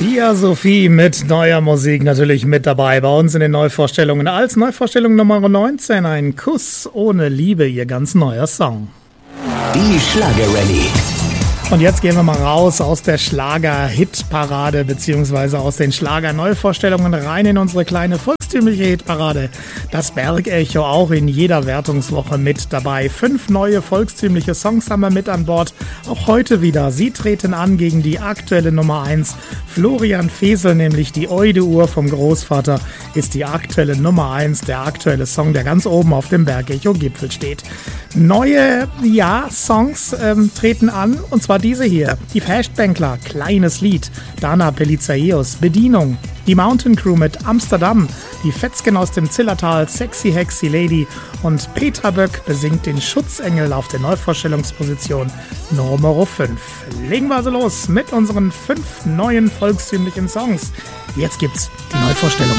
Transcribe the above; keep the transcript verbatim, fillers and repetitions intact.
Ja, Sophie mit neuer Musik natürlich mit dabei bei uns in den Neuvorstellungen. Als Neuvorstellung Nummer neunzehn, ein Kuss ohne Liebe, ihr ganz neuer Song. Die Schlager-Rallye. Und jetzt gehen wir mal raus aus der Schlager-Hitparade beziehungsweise aus den Schlager-Neuvorstellungen rein in unsere kleine volkstümliche Hitparade. Das Bergecho auch in jeder Wertungswoche mit dabei. Fünf neue volkstümliche Songs haben wir mit an Bord. Auch heute wieder. Sie treten an gegen die aktuelle Nummer eins. Florian Fesel, nämlich die Eude-Uhr vom Großvater, ist die aktuelle Nummer eins. Der aktuelle Song, der ganz oben auf dem Bergecho-Gipfel steht. Neue, ja, Songs ähm, treten an, und zwar diese hier. Die Festbänkler, Kleines Lied. Dana Pelizaeus, Bedienung. Die Mountain Crew mit Amsterdam. Die Fetzgen aus dem Zillertal, Sexy Hexy Lady. Und Peter Böck besingt den Schutzengel auf der Neuvorstellungsposition Nummer fünf. Legen wir also los mit unseren fünf neuen volkstümlichen Songs. Jetzt gibt's die Neuvorstellungen.